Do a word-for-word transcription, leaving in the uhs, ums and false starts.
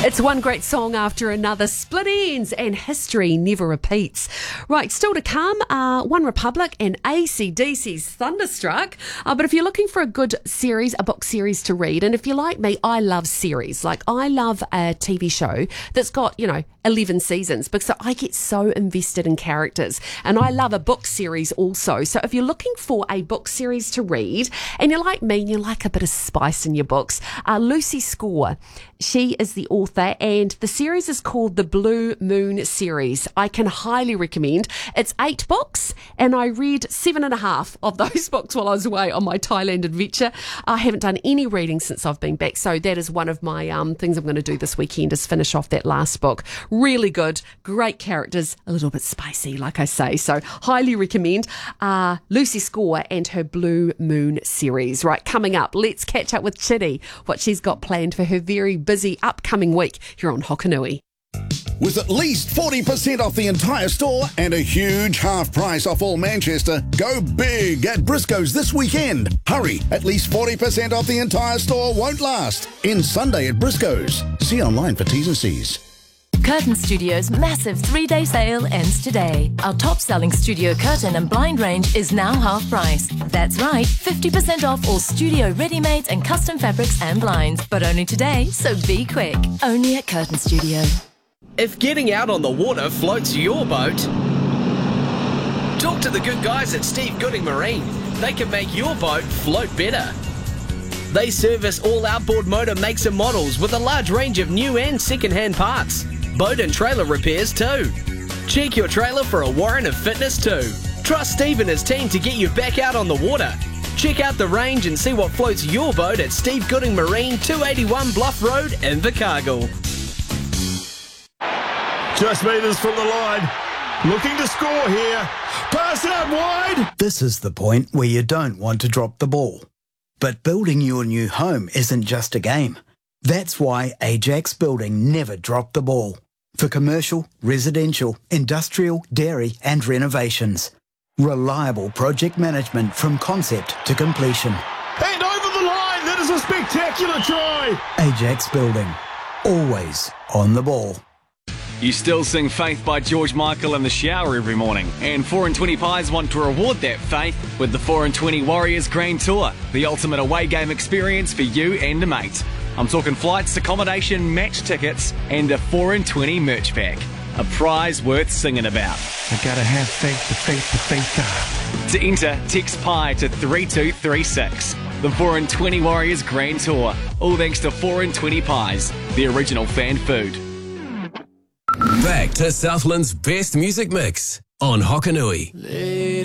It's one great song after another. Split ends and history never repeats. Right, still to come, uh, One Republic and A C D C's Thunderstruck. Uh, but if you're looking for a good series, a book series to read, and if you're like me, I love series. Like, I love a T V show that's got, you know, eleven seasons because I get so invested in characters. And I love a book series also. So if you're looking for a book series to read, and you're like me and you like a bit of spice in your books, uh, Lucy Score, she is the author, and the series is called the Blue Moon series. I can highly recommend. It's eight books, and I read seven and a half of those books while I was away on my Thailand adventure. I haven't done any reading since I've been back, so that is one of my um, things I'm going to do this weekend, is finish off that last book. Really good, great characters, a little bit spicy, like I say, so highly recommend uh, Lucy Score and her Blue Moon series. Right, coming up, let's catch up with Chitty, what she's got planned for her very busy upcoming week here on Hokanui. With at least forty percent off the entire store and a huge half price off all Manchester, go big at Briscoe's this weekend. Hurry, at least forty percent off the entire store won't last. End Sunday at Briscoe's. See online for T's and C's. Curtain Studio's massive three-day sale ends today. Our top-selling studio curtain and blind range is now half price. That's right, fifty percent off all studio ready-mades and custom fabrics and blinds. But only today, so be quick. Only at Curtain Studio. If getting out on the water floats your boat, talk to the good guys at Steve Gooding Marine. They can make your boat float better. They service all outboard motor makes and models with a large range of new and second-hand parts. Boat and trailer repairs too. Check your trailer for a warrant of fitness too. Trust Steve and his team to get you back out on the water. Check out the range and see what floats your boat at Steve Gooding Marine, two eighty-one Bluff Road in Invercargill. Just metres from the line. Looking to score here. Pass it up wide. This is the point where you don't want to drop the ball. But building your new home isn't just a game. That's why Ajax Building never dropped the ball. For commercial, residential, industrial, dairy and renovations. Reliable project management from concept to completion. And over the line. That is a spectacular try. Ajax Building. Always on the ball. You still sing Faith by George Michael in the shower every morning. And four and twenty Pies want to reward that faith with the four and twenty Warriors Grand Tour, the ultimate away game experience for you and a mate. I'm talking flights, accommodation, match tickets, and a four and twenty merch pack. A prize worth singing about. I gotta have faith, the faith, the faith. To enter, text Pie to three two three six. The four and twenty Warriors Grand Tour. All thanks to four and twenty Pies, the original fan food. Back to Southland's best music mix on Hokanui.